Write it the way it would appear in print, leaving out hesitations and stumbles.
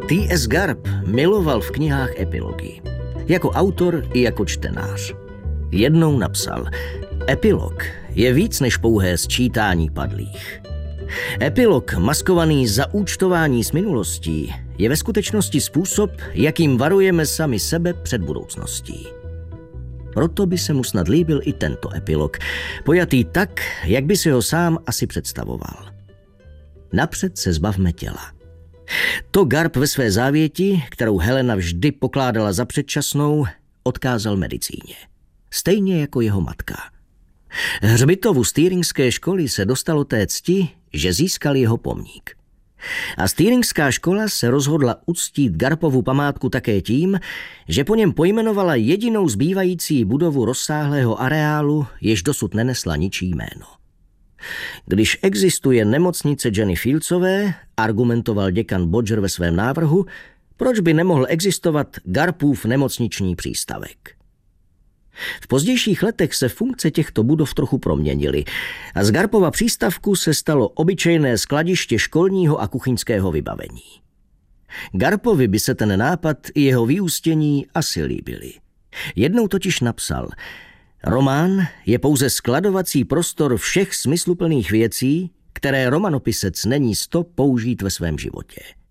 T.S. Garp miloval v knihách epilogy. Jako autor i jako čtenář. Jednou napsal: epilog je víc než pouhé sčítání padlých. Epilog, maskovaný za účtování s minulostí, je ve skutečnosti způsob, jakým varujeme sami sebe před budoucností. Proto by se mu snad líbil i tento epilog, pojatý tak, jak by si ho sám asi představoval. Napřed se zbavme těla. To Garp ve své závěti, kterou Helena vždy pokládala za předčasnou, odkázal medicíně. Stejně jako jeho matka. Hřbitovu Stirlingské školy se dostalo té cti, že získal jeho pomník. A Stirlingská škola se rozhodla uctít Garpovu památku také tím, že po něm pojmenovala jedinou zbývající budovu rozsáhlého areálu, jež dosud nenesla ničí jméno. Když existuje nemocnice Jenny Fieldsové, argumentoval děkan Bodger ve svém návrhu, proč by nemohl existovat Garpův nemocniční přístavek. V pozdějších letech se funkce těchto budov trochu proměnily a z Garpova přístavku se stalo obyčejné skladiště školního a kuchyňského vybavení. Garpovi by se ten nápad i jeho vyústění asi líbily. Jednou totiž napsal: román je pouze skladovací prostor všech smysluplných věcí, které romanopisec není sto použít ve svém životě.